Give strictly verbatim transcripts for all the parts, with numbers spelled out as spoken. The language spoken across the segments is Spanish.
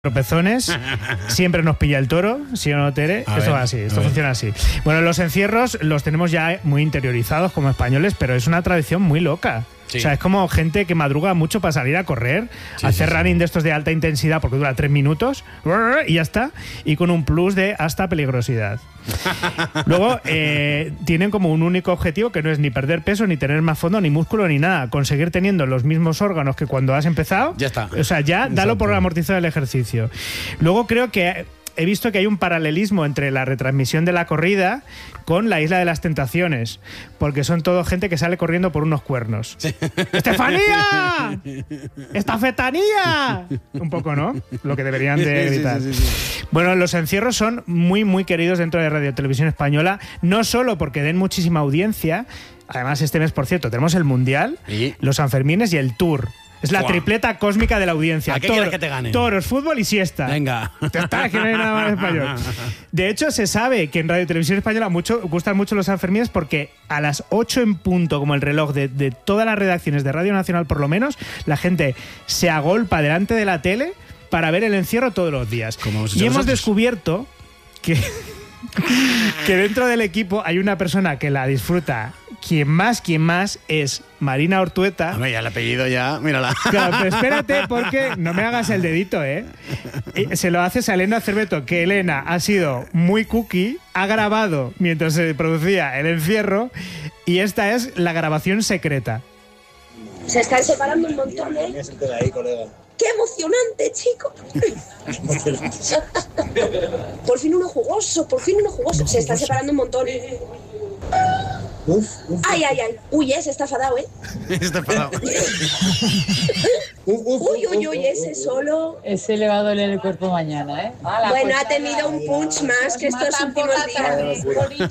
tropezones, siempre nos pilla el toro, ¿sí o no, Tere? A esto ver, va así, esto a funciona ver. así. Bueno, los encierros los tenemos ya muy interiorizados como españoles, pero es una tradición muy loca. Sí. O sea, es como gente que madruga mucho para salir a correr, Sí, hacer sí, sí. running de estos de alta intensidad porque dura tres minutos y ya está, y con un plus de hasta peligrosidad. Luego eh, tienen como un único objetivo que no es ni perder peso, ni tener más fondo, ni músculo, ni nada. Conseguir teniendo los mismos órganos que cuando has empezado. Ya está. O sea, ya dalo Exacto. por amortizado el ejercicio. Luego creo que he visto que hay un paralelismo entre la retransmisión de la corrida con la Isla de las Tentaciones, porque son todo gente que sale corriendo por unos cuernos. Sí. ¡Estefanía! ¡Estafetanía! Un poco, ¿no? Lo que deberían de gritar. Sí, sí, sí, sí. Bueno, los encierros son muy, muy queridos dentro de Radio Televisión Española, no solo porque den muchísima audiencia, además este mes, por cierto, tenemos el Mundial, ¿Y? los Sanfermines y el Tour. Es la ¡Fua! tripleta cósmica de la audiencia. ¿A qué Toro- quieres que te gane? Toros, fútbol y siesta. Venga. Ya está, es que no hay nada más en español. De hecho, se sabe que en Radio Televisión Española mucho, gustan mucho los Sanfermines porque a las ocho en punto, como el reloj de, de todas las redacciones de Radio Nacional por lo menos, la gente se agolpa delante de la tele para ver el encierro todos los días. Como hemos Y hecho hemos nosotros. descubierto que, que dentro del equipo hay una persona que la disfruta. Quien más, quien más es Marina Ortueta. Hombre, ya el apellido ya, mírala. Claro, pero espérate porque no me hagas el dedito, ¿eh? Y se lo haces a Elena Cerveto, que Elena ha sido muy cookie, ha grabado mientras se producía el encierro y esta es la grabación secreta. Se están separando un montón, ¿eh? ¡Qué emocionante, chico! Por fin uno jugoso, por fin uno jugoso. Se están separando un montón. Uf, uf, ¡Ay, ay, ay! Uy, ese está enfadado, ¿eh? Está enfadado. uf, uf, Uy, uy, uf, uy, uf, ese solo. Ese le va a doler el cuerpo mañana, ¿eh? Bueno, ha tenido un punch más que estos últimos días.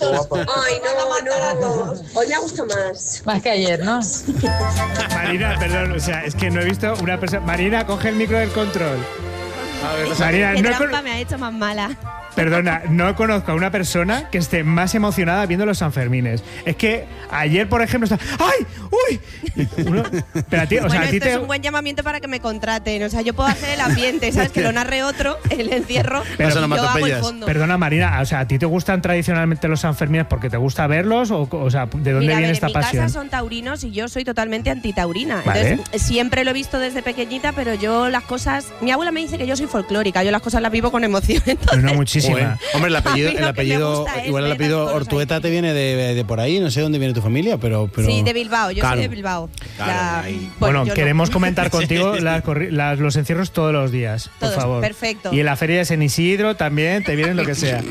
Ay, no, no. Hoy me gusta más. Más que ayer, ¿no? Marina, perdón, o sea, es que no he visto una persona... Marina, coge el micro del control. A ver, Marina, Qué no, trampa con- me ha hecho más mala. perdona, no conozco a una persona que esté más emocionada viendo los Sanfermines. Es que ayer, por ejemplo, está... ¡Ay! ¡Uy! Uno- pero a ti, o sea, Bueno, a ti esto te... es un buen llamamiento para que me contraten. O sea, yo puedo hacer el ambiente, ¿sabes? Que lo narre otro, el encierro, Pero- y Eso no me yo hago el atropellas. fondo. Perdona, Marina, o sea, ¿a ti te gustan tradicionalmente los Sanfermines porque te gusta verlos? O, o sea, ¿de dónde Mira, a viene ver, esta en mi pasión? casa son taurinos y yo soy totalmente antitaurina. Vale. Entonces, siempre lo he visto desde pequeñita, pero yo las cosas... Mi abuela me dice que yo soy folclórica, yo las cosas las vivo con emoción. Pero Entonces, no muchísima. Joder. Hombre, el apellido, A mí lo el que me apellido gusta es igual el ver apellido las cosas Ortueta ahí. te viene de, de por ahí, no sé dónde viene tu familia, pero... pero... Sí, de Bilbao, yo Claro. soy de Bilbao. Claro, Ya, ahí. Bueno, yo no. queremos comentar contigo las corri- las- los encierros todos los días, por Todos, favor. perfecto. Y en la feria de San Isidro también, te vienen lo que sea.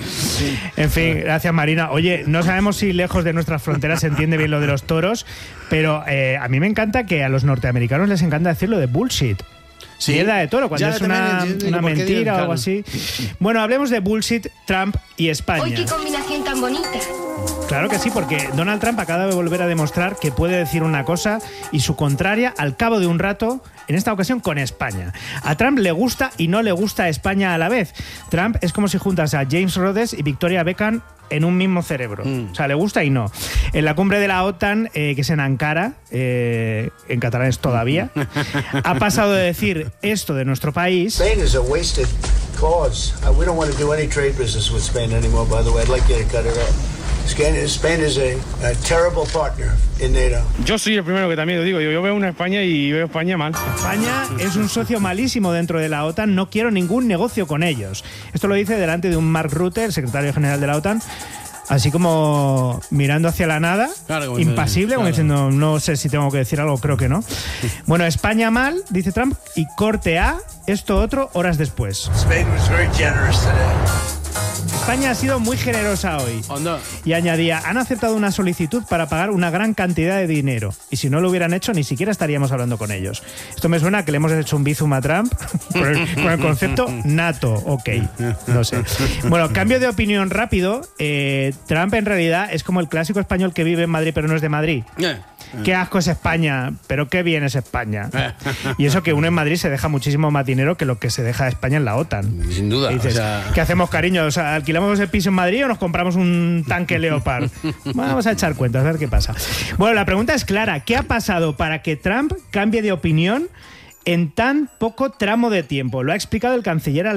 En fin, gracias, Marina. Oye, no sabemos si lejos de nuestras fronteras se entiende bien lo de los toros, pero eh, a mí me encanta que a los norteamericanos les encanta decirlo de bullshit. Sí. Mierda de toro, cuando Ya, es una, también, yo digo, una ¿por qué mentira digo? o algo Claro. así. Bueno, hablemos de bullshit, Trump y España. ¡Uy, qué combinación tan bonita! Claro que sí, porque Donald Trump acaba de volver a demostrar que puede decir una cosa y su contraria al cabo de un rato, en esta ocasión con España. A Trump le gusta y no le gusta España a la vez. Trump es como si juntas a James Rhodes y Victoria Beckham en un mismo cerebro. Mm. O sea, le gusta y no. En la cumbre de la OTAN, eh, que es en Ankara, eh, en catalán es todavía, ha pasado de decir esto de nuestro país... Spain is a wasted cause. Uh, we don't want to do any trade business with Spain anymore, by the way. I'd like you to cut it out. Spain, Spain is a, a terrible partner in NATO. Yo soy el primero que también lo digo. Yo, yo veo una España y veo España mal. España es un socio malísimo dentro de la OTAN, no quiero ningún negocio con ellos. Esto lo dice delante de un Mark Rutte, el secretario general de la OTAN, así como mirando hacia la nada, Claro, como impasible, como diciendo, diciendo, no sé si tengo que decir algo, creo que no. Bueno, España mal, dice Trump, y corte A, esto otro, horas después. Spain was very generous today. España ha sido muy generosa hoy. Onda. Y añadía, han aceptado una solicitud para pagar una gran cantidad de dinero. Y si no lo hubieran hecho, ni siquiera estaríamos hablando con ellos. Esto me suena a que le hemos hecho un bizum a Trump con el, con el concepto NATO, ok. No sé. Bueno, cambio de opinión rápido. Eh, Trump en realidad es como el clásico español que vive en Madrid pero no es de Madrid. Eh. Qué asco es España, pero qué bien es España. Y eso que uno en Madrid se deja muchísimo más dinero que lo que se deja de España en la OTAN. Sin duda. Y dices, o sea, ¿qué hacemos, cariño? O sea, ¿alquilamos el piso en Madrid o nos compramos un tanque Leopard? Vamos a echar cuentas, a ver qué pasa. Bueno, la pregunta es clara. ¿Qué ha pasado para que Trump cambie de opinión en tan poco tramo de tiempo. Lo ha explicado el canciller alemán